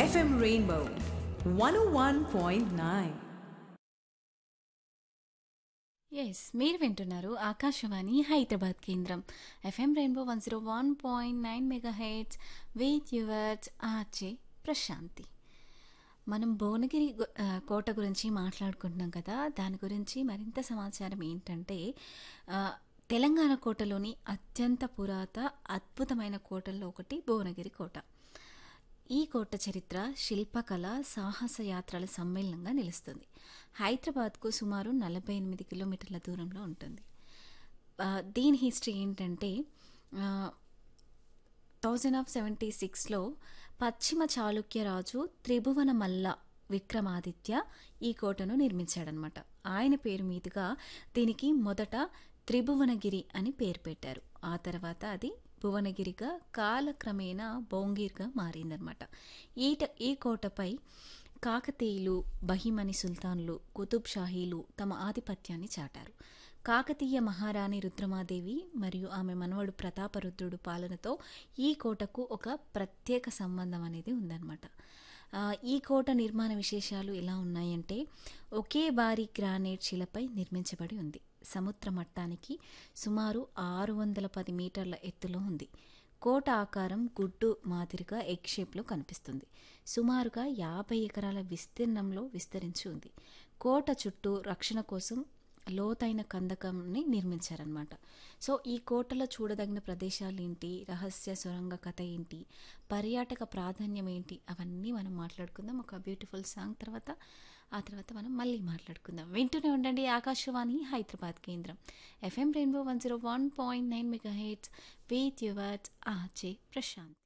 FM Rainbow 101.9. మీరు వింటున్నారు ఆకాశవాణి హైదరాబాద్ కేంద్రం FM rainbow 101.9 mega heads with yours RJ Prashanti. మనం భువనగిరి కోట గురించి మాట్లాడుకుంటున్నాం కదా, దాని గురించి మరింత సమాచారం ఏంటంటే ఆ, తెలంగాణ కోటలోని అత్యంత అద్భుతమైన కోటల్లో ఒకటి భువనగిరి కోట. ఈ కోట చరిత్ర శిల్పకళ సాహస యాత్రల సమ్మేళనంగా నిలుస్తుంది. హైదరాబాద్కు సుమారు 48 కిలోమీటర్ల దూరంలో ఉంటుంది. దీని హిస్టరీ ఏంటంటే 1076లో పశ్చిమ చాళుక్య రాజు త్రిభువన మల్ల విక్రమాదిత్య ఈ కోటను నిర్మించాడనమాట. ఆయన పేరు మీదుగా దీనికి మొదట త్రిభువనగిరి అని పేరు పెట్టారు. ఆ తర్వాత అది భువనగిరిగా కాలక్రమేణా బోంగిర్గా మారిందనమాట. ఈ కోటపై కాకతీయులు, బహిమని సుల్తాన్లు, కుతుబ్ షాహీలు తమ ఆధిపత్యాన్ని చాటారు. కాకతీయ మహారాణి రుద్రమాదేవి మరియు ఆమె మనవడు ప్రతాపరుద్రుడు పాలనతో ఈ కోటకు ఒక ప్రత్యేక సంబంధం అనేది ఉందన్నమాట. ఈ కోట నిర్మాణ విశేషాలు ఎలా ఉన్నాయంటే, ఒకే భారీ గ్రానైట్ శిలపై నిర్మించబడి ఉంది. సముద్ర మట్టానికి సుమారు 610 మీటర్ల ఎత్తులో ఉంది. కోట ఆకారం గుడ్డు మాదిరిగా ఎగ్ షేప్లో కనిపిస్తుంది. సుమారుగా 50 ఎకరాల విస్తీర్ణంలో విస్తరించి ఉంది. కోట చుట్టూ రక్షణ కోసం లోతైన కందకంని నిర్మించారనమాట. సో ఈ కోటలో చూడదగిన ప్రదేశాలు ఏంటి, రహస్య సొరంగ కథ ఏంటి, పర్యాటక ప్రాధాన్యం ఏంటి, అవన్నీ మనం మాట్లాడుకుందాం ఒక బ్యూటిఫుల్ సాంగ్ తర్వాత. ఆ తర్వాత మనం మళ్ళీ మాట్లాడుకుందాం. వింటూనే ఉండండి ఆకాశవాణి హైదరాబాద్ కేంద్రం FM rainbow 101.9 mega heads with yours RJ Prashanth.